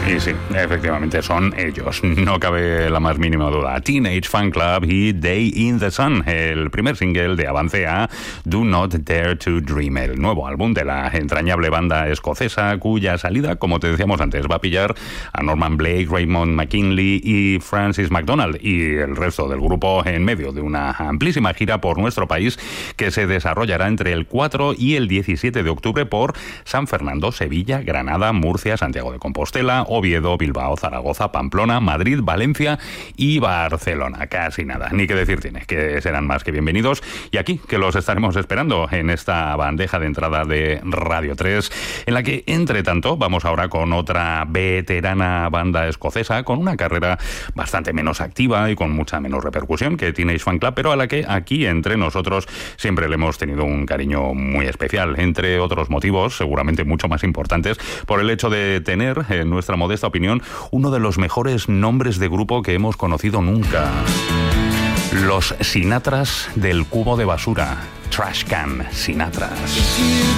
Y sí, efectivamente son ellos, no cabe la más mínima duda. Teenage Fanclub y Day in the Sun, el primer single de avance a Do Not Dare to Dream, el nuevo álbum de la entrañable banda escocesa, cuya salida, como te decíamos antes, va a pillar a Norman Blake, Raymond McKinley y Francis McDonald y el resto del grupo en medio de una amplísima gira por nuestro país que se desarrollará entre el 4 y el 17 de octubre por San Fernando, Sevilla, Granada, Murcia, Santiago de Compostela, Oviedo, Bilbao, Zaragoza, Pamplona, Madrid, Valencia y Barcelona. Casi nada, ni que decir tiene, que serán más que bienvenidos. Y aquí, que los estaremos esperando en esta bandeja de entrada de Radio 3, en la que, entre tanto, vamos ahora con otra veterana banda escocesa, con una carrera bastante menos activa y con mucha menos repercusión que Teenage Fanclub, pero a la que aquí, entre nosotros, siempre le hemos tenido un cariño muy especial, entre otros motivos, seguramente mucho más importantes, por el hecho de tener, en nuestra modesta opinión, uno de los mejores nombres de grupo que hemos conocido nunca. Los Sinatras del cubo de basura. Trash Can Sinatras.